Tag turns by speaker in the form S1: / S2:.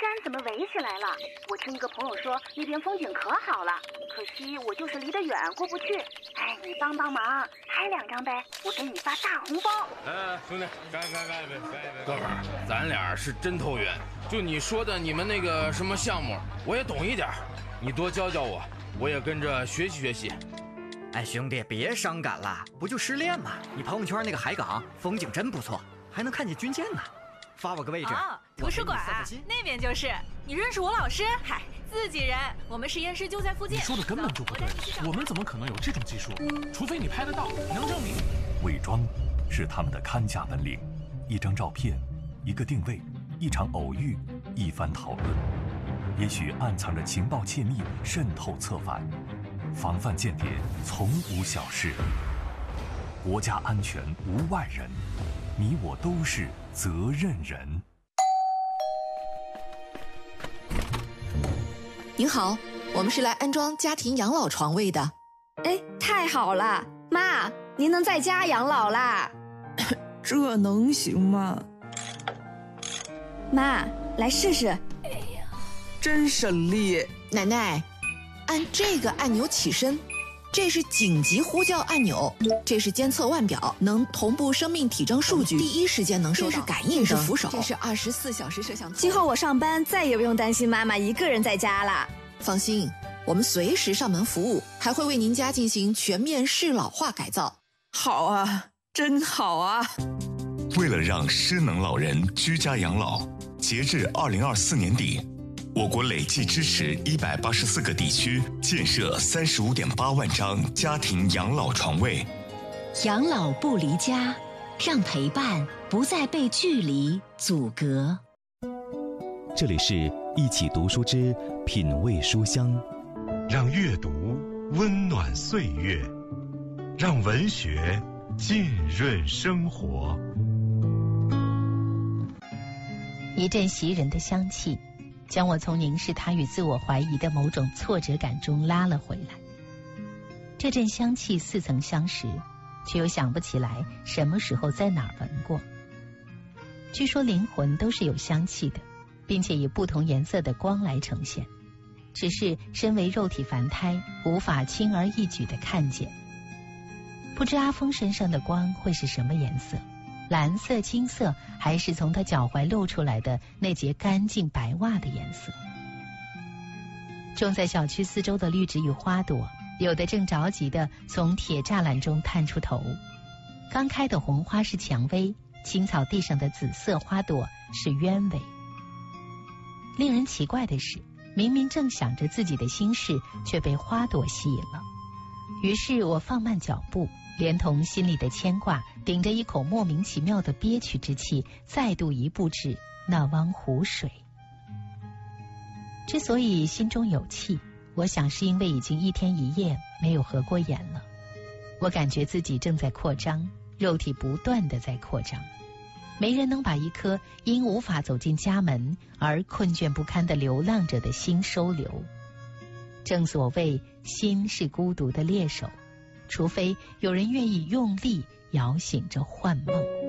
S1: 山怎么围起来了？我听一个朋友说那边风景可好了，可惜我就是离得远过不去。哎，你帮帮忙，拍2张呗，我给你发大红包。
S2: 兄弟，干一杯！哥们儿，咱俩是真投缘。就你说的你们那个什么项目，我也懂一点，你多教教我，我也跟着学习学习。
S3: 哎，兄弟，别伤感了，不就失恋吗？你朋友圈那个海港风景真不错，还能看见军舰呢。发我个位置。
S4: 图书馆那边就是。你认识我老师？嗨，自己人，我们实验室就在附近。
S5: 你说的根本就不对，我们怎么可能有这种技术？除非你拍得到，能证明。
S6: 伪装是他们的看家本领，一张照片，一个定位，一场偶遇，一番讨论，也许暗藏着情报窃密，渗透策反。防范间谍从无小事，国家安全无外人，你我都是责任人。
S7: 您好，我们是来安装家庭养老床位的。
S8: 哎，太好了，妈，您能在家养老啦？
S9: 这能行吗？
S8: 妈，来试试。
S9: 哎呀，真省力。
S7: 奶奶，按这个按钮起身，这是紧急呼叫按钮，这是监测腕表，能同步生命体征数据，第一时间能收到。这是感应灯，这是扶手，这是24小时摄像头。
S8: 今后我上班再也不用担心妈妈一个人在家了。
S7: 放心，我们随时上门服务，还会为您家进行全面适老化改造。
S9: 好啊，真好啊！
S10: 为了让失能老人居家养老，截至2024年底，我国累计支持184个地区建设35.8万张家庭养老床位。
S11: 养老不离家，让陪伴不再被距离阻隔。
S12: 这里是一起读书之品味书香，
S13: 让阅读温暖岁月，让文学浸润生活。
S14: 一阵袭人的香气，将我从凝视他与自我怀疑的某种挫折感中拉了回来。这阵香气似曾相识，却又想不起来什么时候在哪儿闻过。据说灵魂都是有香气的，并且以不同颜色的光来呈现，只是身为肉体凡胎，无法轻而易举地看见。不知阿峰身上的光会是什么颜色？蓝色、金色，还是从他脚踝露出来的那截干净白袜的颜色？种在小区四周的绿植与花朵，有的正着急地从铁栅栏中探出头。刚开的红花是蔷薇，青草地上的紫色花朵是鸢尾。令人奇怪的是，明明正想着自己的心事，却被花朵吸引了。于是我放慢脚步，连同心里的牵挂，顶着一口莫名其妙的憋屈之气，再度一步至那汪湖水。之所以心中有气，我想是因为已经1天1夜没有合过眼了。我感觉自己正在扩张，肉体不断地在扩张。没人能把一颗因无法走进家门而困倦不堪地流浪着的心收留。正所谓心是孤独的猎手，除非有人愿意用力摇醒这幻梦。